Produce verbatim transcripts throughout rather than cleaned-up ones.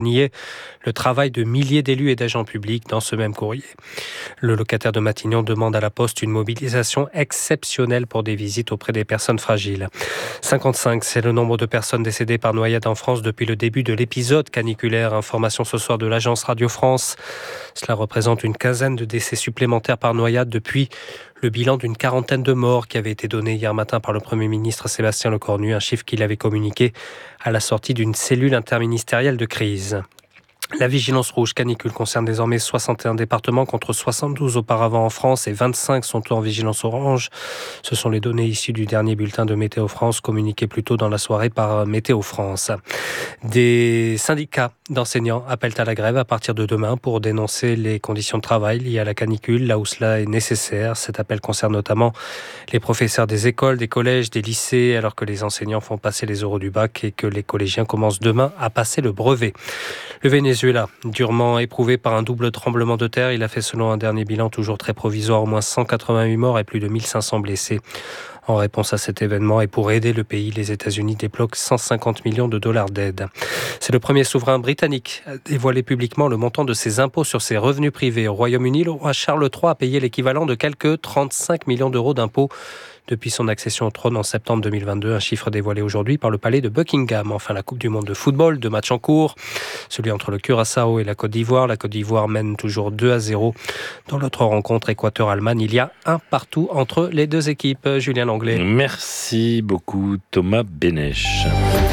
nier le travail de milliers d'élus et d'agents publics dans ce même courrier. Le locataire de Matignon demande à la Poste une mobilisation exceptionnelle pour des visites auprès des personnes fragiles. cinquante-cinq, c'est le nombre de personnes décédées par noyade en France depuis le début de l'épisode caniculaire. Information ce soir de l'agence Radio France. Cela représente une quinzaine de décès supplémentaires par noyade depuis le bilan d'une quarantaine de morts qui avait été donné hier matin par le Premier ministre Sébastien Lecornu, un chiffre qu'il avait communiqué à la sortie d'une cellule interministérielle de crise. La vigilance rouge canicule concerne désormais soixante et un départements contre soixante-douze auparavant en France et vingt-cinq sont en vigilance orange. Ce sont les données issues du dernier bulletin de Météo France communiqué plus tôt dans la soirée par Météo France. Des syndicats d'enseignants appellent à la grève à partir de demain pour dénoncer les conditions de travail liées à la canicule, là où cela est nécessaire. Cet appel concerne notamment les professeurs des écoles, des collèges, des lycées, alors que les enseignants font passer les oraux du bac et que les collégiens commencent demain à passer le brevet. Le Venezuela, durement éprouvé par un double tremblement de terre, il a fait selon un dernier bilan toujours très provisoire au moins cent quatre-vingt-huit morts et plus de mille cinq cents blessés. En réponse à cet événement et pour aider le pays, les États-Unis débloquent cent cinquante millions de dollars d'aide. C'est le premier souverain britannique à dévoiler publiquement le montant de ses impôts sur ses revenus privés. Au Royaume-Uni, le roi Charles trois a payé l'équivalent de quelques trente-cinq millions d'euros d'impôts depuis son accession au trône en septembre deux mille vingt-deux, un chiffre dévoilé aujourd'hui par le palais de Buckingham. Enfin, la Coupe du monde de football, deux matchs en cours, celui entre le Curaçao et la Côte d'Ivoire. La Côte d'Ivoire mène toujours deux à zéro. Dans l'autre rencontre, Équateur-Allemagne, il y a un partout entre les deux équipes. Julien Langlais. Merci beaucoup Thomas Bénèche.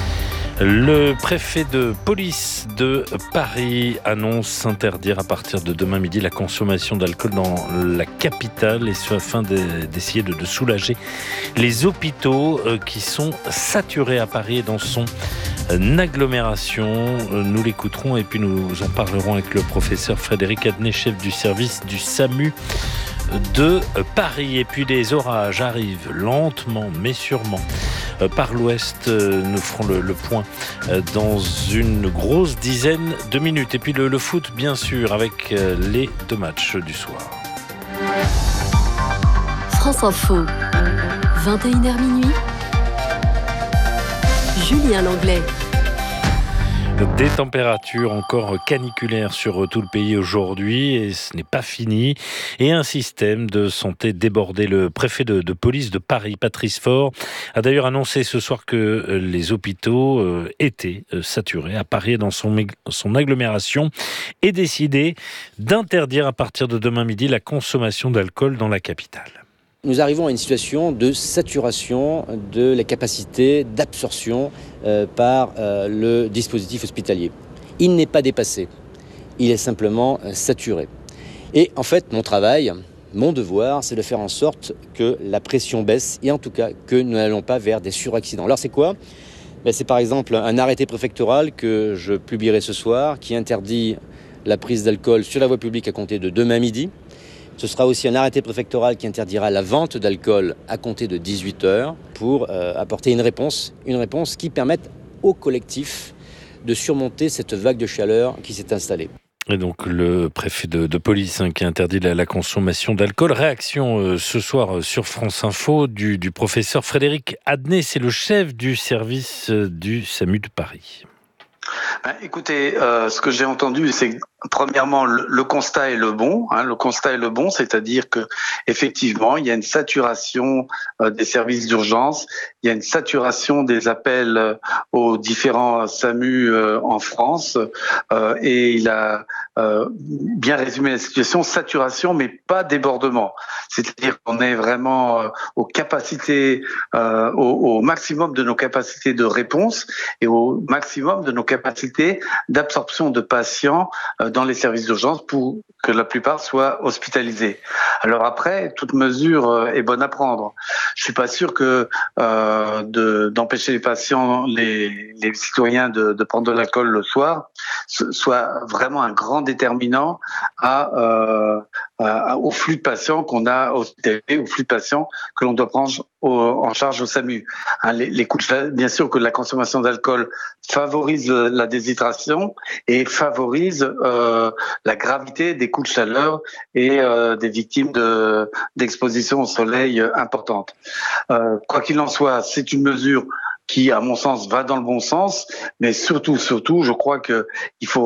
Le préfet de police de Paris annonce interdire à partir de demain midi la consommation d'alcool dans la capitale et ce afin de, d'essayer de, de soulager les hôpitaux qui sont saturés à Paris et dans son agglomération. Nous l'écouterons et puis nous en parlerons avec le professeur Frédéric Adnet, chef du service du SAMU de Paris. Et puis les orages arrivent lentement mais sûrement par l'ouest. Nous ferons le, le point dans une grosse dizaine de minutes. Et puis le, le foot bien sûr avec les deux matchs du soir. France Info, vingt et une heures minuit. Julien Langlais. Des températures encore caniculaires sur tout le pays aujourd'hui et ce n'est pas fini. Et un système de santé débordé. Le préfet de, de police de Paris, Patrice Faure, a d'ailleurs annoncé ce soir que les hôpitaux étaient saturés à Paris et dans son, son agglomération et décidé d'interdire à partir de demain midi la consommation d'alcool dans la capitale. Nous arrivons à une situation de saturation de la capacité d'absorption euh, par euh, le dispositif hospitalier. Il n'est pas dépassé, il est simplement euh, saturé. Et en fait, mon travail, mon devoir, c'est de faire en sorte que la pression baisse et en tout cas que nous n'allons pas vers des suraccidents. Alors c'est quoi ? Ben, c'est par exemple un arrêté préfectoral que je publierai ce soir qui interdit la prise d'alcool sur la voie publique à compter de demain midi. Ce sera aussi un arrêté préfectoral qui interdira la vente d'alcool à compter de dix-huit heures pour euh, apporter une réponse, une réponse qui permette au collectif de surmonter cette vague de chaleur qui s'est installée. Et donc le préfet de, de police hein, qui interdit la, la consommation d'alcool. Réaction euh, ce soir euh, sur France Info du, du professeur Frédéric Adnet, c'est le chef du service euh, du SAMU de Paris. Ben, écoutez, euh, ce que j'ai entendu, c'est que premièrement, le, le constat est le bon. Hein, le constat est le bon, c'est-à-dire que effectivement, il y a une saturation euh, des services d'urgence, il y a une saturation des appels euh, aux différents SAMU euh, en France, euh, et il a euh, bien résumé la situation. Saturation, mais pas débordement. C'est-à-dire qu'on est vraiment euh, aux capacités, euh, au, au maximum de nos capacités de réponse et au maximum de nos capacités d'absorption de patients euh, dans les services d'urgence pour que la plupart soient hospitalisés. Alors après, toute mesure est bonne à prendre. Je suis pas sûr que euh, de, d'empêcher les patients, les, les citoyens de, de prendre de l'alcool le soir soit vraiment un grand déterminant à, euh, à, au flux de patients qu'on a hospitalisés, au flux de patients que l'on doit prendre au, en charge au SAMU. Hein, les, les coups de, bien sûr que la consommation d'alcool favorise la déshydratation et favorise euh, la gravité des coups de chaleur et euh, des victimes de, d'exposition au soleil importante. Euh, quoi qu'il en soit, c'est une mesure qui, à mon sens, va dans le bon sens, mais surtout, surtout, je crois que il faut